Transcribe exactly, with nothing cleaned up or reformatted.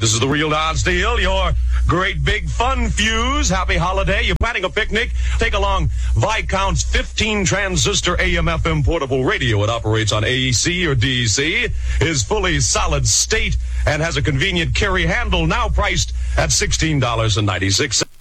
This is the Real Don Steele, your great big fun fuse. Happy holiday. You're planning a picnic? Take along Viscount's fifteen transistor A M F M portable radio. It operates on A E C or D E C, is fully solid state, and has a convenient carry handle, now priced at sixteen dollars and ninety-six cents.